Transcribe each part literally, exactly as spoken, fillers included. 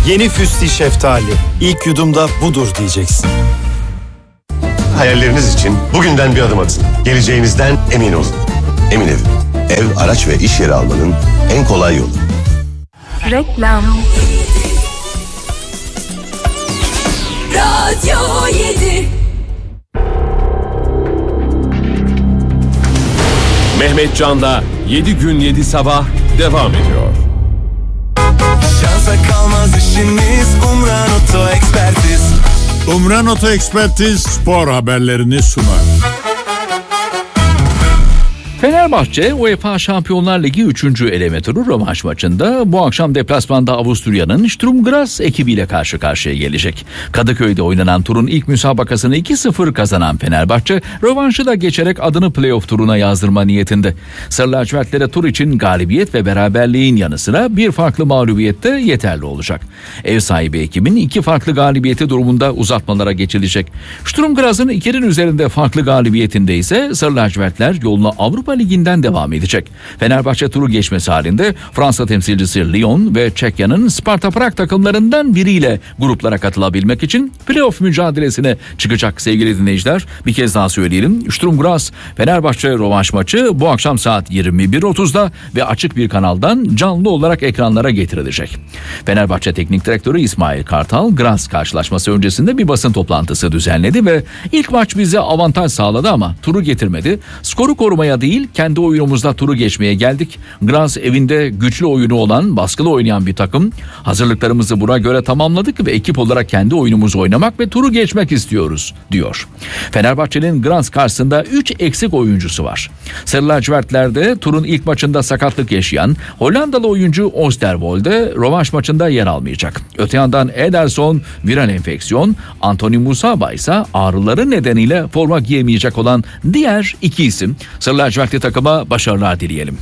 Yeni Füsti Şeftali. İlk yudumda budur diyeceksin. Hayalleriniz için bugünden bir adım atın. Geleceğinizden emin olun. Emin Ev. Ev, araç ve iş yeri almanın en kolay yolu. Reklam. Radyo yedi. Mehmet Can'la yedi gün yedi sabah devam ediyor. Şansa kalmaz işiniz Umran Oto Ekspertiz. Umran Oto Ekspertiz spor haberlerini sunar. Fenerbahçe UEFA Şampiyonlar Ligi üçüncü eleme turu rövanş maçında bu akşam deplasmanda Avusturya'nın Sturm Graz ekibiyle karşı karşıya gelecek. Kadıköy'de oynanan turun ilk müsabakasını iki sıfır kazanan Fenerbahçe rövanşı da geçerek adını playoff turuna yazdırma niyetinde. Sarı lacivertlere tur için galibiyet ve beraberliğin yanı sıra bir farklı mağlubiyet de yeterli olacak. Ev sahibi ekibin iki farklı galibiyeti durumunda uzatmalara geçilecek. Sturm Graz'ın ikinin üzerinde farklı galibiyetinde ise Sarı lacivertler yoluna Avrupa Ligi'nden devam edecek. Fenerbahçe turu geçmesi halinde Fransa temsilcisi Lyon ve Çekya'nın Sparta Prag takımlarından biriyle gruplara katılabilmek için playoff mücadelesine çıkacak sevgili dinleyiciler. Bir kez daha söyleyelim. Sturm Graz Fenerbahçe rövanş maçı bu akşam saat yirmi bir otuzda ve açık bir kanaldan canlı olarak ekranlara getirilecek. Fenerbahçe Teknik Direktörü İsmail Kartal Graz karşılaşması öncesinde bir basın toplantısı düzenledi ve ilk maç bize avantaj sağladı ama turu getirmedi. Skoru korumaya değil kendi oyunumuzda turu geçmeye geldik. Graz evinde güçlü oyunu olan, baskılı oynayan bir takım. Hazırlıklarımızı buna göre tamamladık ve ekip olarak kendi oyunumuzu oynamak ve turu geçmek istiyoruz, diyor. Fenerbahçe'nin Graz karşısında üç eksik oyuncusu var. Sarı lacivertlerde turun ilk maçında sakatlık yaşayan Hollandalı oyuncu Oosterwolde rövanş maçında yer almayacak. Öte yandan Ederson viral enfeksiyon, Anthony Musaba ise ağrıları nedeniyle forma giyemeyecek olan diğer iki isim. Sarı lacivertli takıma başarılar dileyelim.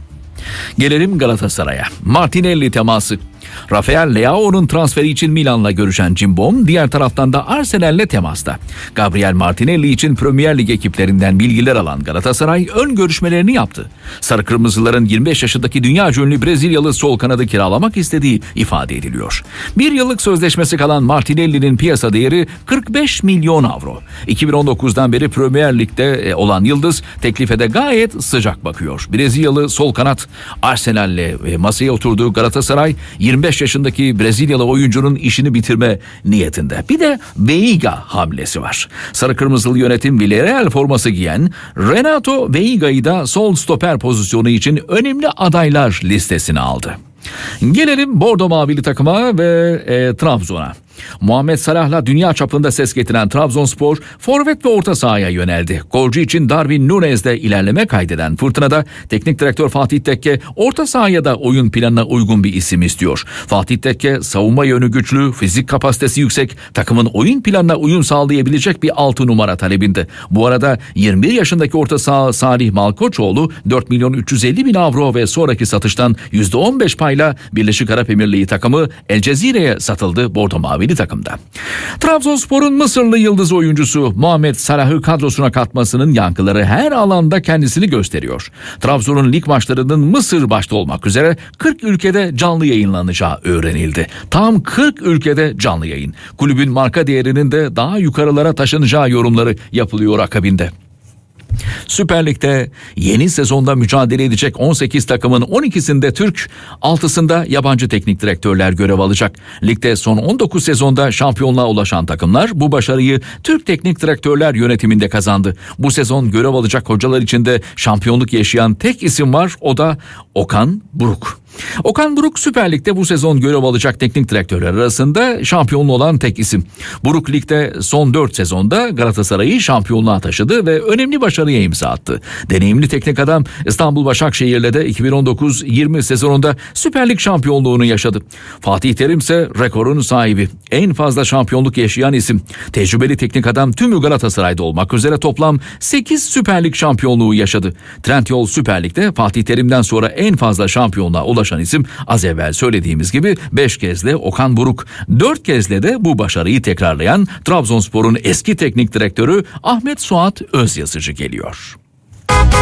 Gelelim Galatasaray'a. Martinelli teması. Rafael Leao'nun transferi için Milan'la görüşen Cimbom, diğer taraftan da Arsenal'le temasta. Gabriel Martinelli için Premier Lig ekiplerinden bilgiler alan Galatasaray ön görüşmelerini yaptı. Sarı Kırmızıların yirmi beş yaşındaki dünya ünlü Brezilyalı sol kanadı kiralamak istediği ifade ediliyor. Bir yıllık sözleşmesi kalan Martinelli'nin piyasa değeri kırk beş milyon avro. iki bin on dokuzdan beri Premier Lig'de olan yıldız teklife de gayet sıcak bakıyor. Brezilyalı sol kanat Arsenal'le masaya oturduğu Galatasaray yirmi beş yaşındaki Brezilyalı oyuncunun işini bitirme niyetinde. Bir de Veiga hamlesi var. Sarı Kırmızılı yönetim Villarreal forması giyen Renato Veiga'yı da sol stoper pozisyonu için önemli adaylar listesine aldı. Gelelim Bordo Mavili takıma ve e, Trabzon'a. Muhammed Salah'la dünya çapında ses getiren Trabzonspor forvet ve orta sahaya yöneldi. Golcü için Darwin Nunez'de ilerleme kaydeden Fırtına'da teknik direktör Fatih Tekke orta sahaya da oyun planına uygun bir isim istiyor. Fatih Tekke savunma yönü güçlü, fizik kapasitesi yüksek, takımın oyun planına uyum sağlayabilecek bir altı numara talebinde. Bu arada yirmi bir yaşındaki orta saha Salih Malkoçoğlu dört milyon üç yüz elli bin avro ve sonraki satıştan yüzde on beş payla Birleşik Arap Emirliği takımı El Cezire'ye satıldı Bordo Mavili takımda. Trabzonspor'un Mısırlı yıldız oyuncusu Muhammed Salah'ı kadrosuna katmasının yankıları her alanda kendisini gösteriyor. Trabzon'un lig maçlarının Mısır başta olmak üzere kırk ülkede canlı yayınlanacağı öğrenildi. Tam kırk ülkede canlı yayın. Kulübün marka değerinin de daha yukarılara taşınacağı yorumları yapılıyor akabinde. Süper Lig'de yeni sezonda mücadele edecek on sekiz takımın on ikisinde Türk, altısında yabancı teknik direktörler görev alacak. Ligde son on dokuz sezonda şampiyonluğa ulaşan takımlar bu başarıyı Türk teknik direktörler yönetiminde kazandı. Bu sezon görev alacak hocalar içinde şampiyonluk yaşayan tek isim var, o da Okan Buruk. Okan Buruk Süper Lig'de bu sezon görev alacak teknik direktörler arasında şampiyonlu olan tek isim. Buruk Lig'de son dört sezonda Galatasaray'ı şampiyonluğa taşıdı ve önemli başarıya imza attı. Deneyimli teknik adam İstanbul Başakşehir'le de iki bin on dokuz yirmi sezonunda Süper Lig şampiyonluğunu yaşadı. Fatih Terim ise rekorun sahibi, en fazla şampiyonluk yaşayan isim. Tecrübeli teknik adam tümü Galatasaray'da olmak üzere toplam sekiz Süper Lig şampiyonluğu yaşadı. Trendyol Süper Lig'de Fatih Terim'den sonra en fazla şampiyonluğa ulaşan isim az evvel söylediğimiz gibi beş kezde Okan Buruk, dört kezde de bu başarıyı tekrarlayan Trabzonspor'un eski teknik direktörü Ahmet Suat Özyazıcı geliyor.